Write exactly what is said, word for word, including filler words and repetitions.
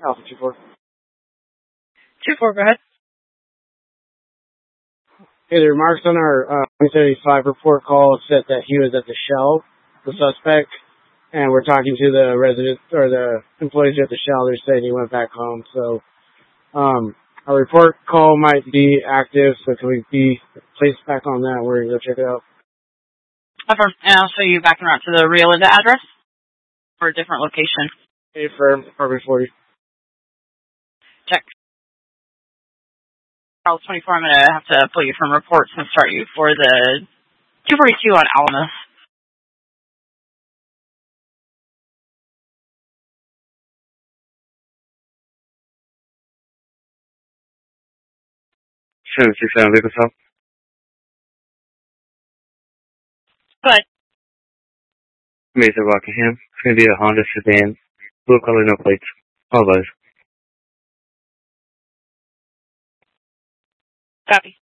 Alpha two four. two four, go ahead. Hey, the remarks on our uh, one seventy-five report call said that he was at the Shell, the suspect, and we're talking to the residents or the employees at the Shell. They're saying he went back home. So um, our report call might be active, so can we be placed back on that? We're going to go check it out. Affirm. And I'll show you back and around to the Rio Linda address for a different location. Hey, firm, apartment forty. Check. Charles twenty-four, I'm going to have to pull you from reports and start you for the two forty-two on Alamos. seven six seven Vehicle Stop. Good. Mesa Rockingham. It's going to be a Honda sedan. Blue color, no plates. All those. Copy.